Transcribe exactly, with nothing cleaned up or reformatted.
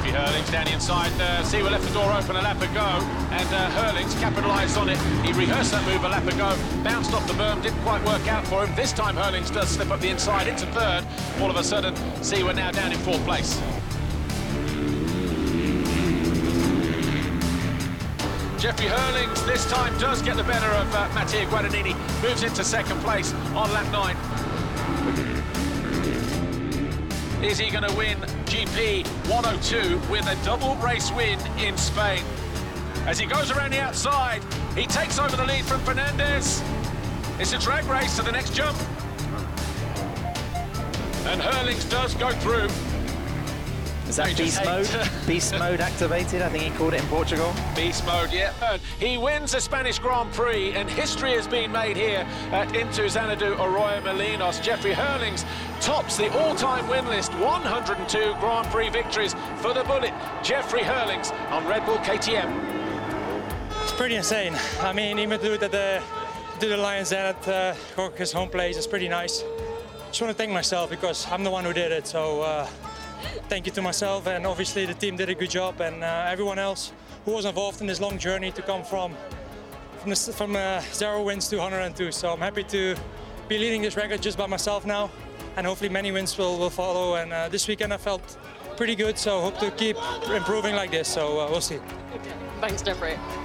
Jeffrey Hurlings down the inside. Uh, Seewer left the door open a lap ago, and uh, Hurlings capitalised on it. He rehearsed that move a lap ago, bounced off the berm, didn't quite work out for him. This time Hurlings does slip up the inside into third. All of a sudden, Seewer now down in fourth place. Jeffrey Hurlings this time does get the better of uh, Mattia Guadagnini, moves into second place on lap nine. Is he going to win G P one oh two with a double race win in Spain? As he goes around the outside, he takes over the lead from Fernandez. It's a drag race to the next jump. And Hurlings does go through. Is that beast mode? Beast mode activated, I think he called it in Portugal. Beast mode, yeah. He wins the Spanish Grand Prix, and history has been made here at Into Xanadu Arroyo Molinos. Jeffrey Hurlings tops the all-time win list, one hundred two Grand Prix victories for the Bullet. Jeffrey Hurlings on Red Bull K T M. It's pretty insane. I mean, even to do it at the, do the Lions Den at uh, Gorka's home place is pretty nice. Just want to thank myself because I'm the one who did it, so uh, thank you to myself, and obviously the team did a good job, and uh, everyone else who was involved in this long journey to come from from, the, from uh, zero wins to one hundred two. So I'm happy to be leading this record just by myself now, and hopefully many wins will, will follow. And uh, this weekend I felt pretty good, so hope to keep improving like this. So uh, we'll see. Thanks, Jeffrey.